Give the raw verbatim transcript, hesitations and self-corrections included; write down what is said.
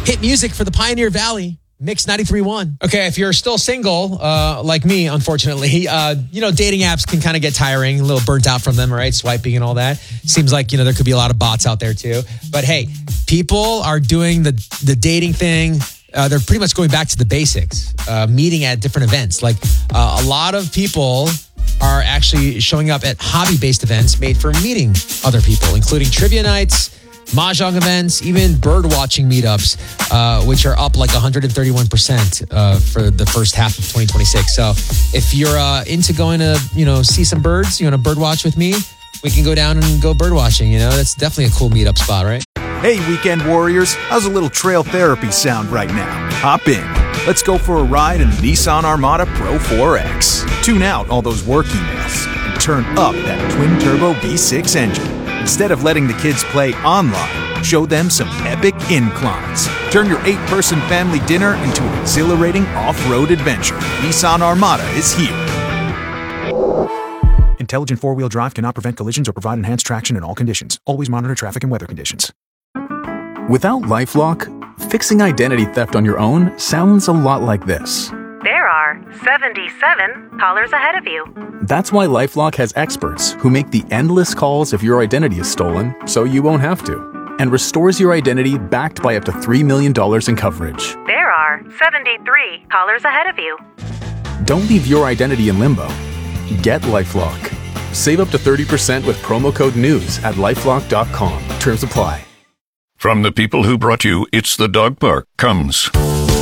Hit music for the Pioneer Valley. Mix ninety-three point one. Okay, if you're still single, uh, like me, unfortunately, uh, you know, dating apps can kind of get tiring, a little burnt out from them, right? Swiping and all that. Seems like, you know, there could be a lot of bots out there too. But hey, people are doing the, the dating thing. Uh, they're pretty much going back to the basics, uh, meeting at different events. Like uh, a lot of people are actually showing up at hobby-based events made for meeting other people, including trivia nights, mahjong events, even bird watching meetups, uh, which are up like one hundred thirty-one percent uh, for the first half of twenty twenty-six. So if you're uh, into going to, you know, see some birds, you want to bird watch with me, we can go down and go bird watching. You know, that's definitely a cool meetup spot, right? Hey, weekend warriors, how's a little trail therapy sound right now? Hop in. Let's go for a ride in the Nissan Armada Pro four X. Tune out all those work emails and turn up that twin-turbo V six engine. Instead of letting the kids play online, show them some epic inclines. Turn your eight-person family dinner into an exhilarating off-road adventure. Nissan Armada is here. Intelligent four-wheel drive cannot prevent collisions or provide enhanced traction in all conditions. Always monitor traffic and weather conditions. Without LifeLock, fixing identity theft on your own sounds a lot like this. There are seventy-seven callers ahead of you. That's why LifeLock has experts who make the endless calls if your identity is stolen, so you won't have to, and restores your identity backed by up to three million dollars in coverage. There are seventy-three callers ahead of you. Don't leave your identity in limbo. Get LifeLock. Save up to thirty percent with promo code NEWS at lifelock dot com. Terms apply. From the people who brought you It's the Dog Park comes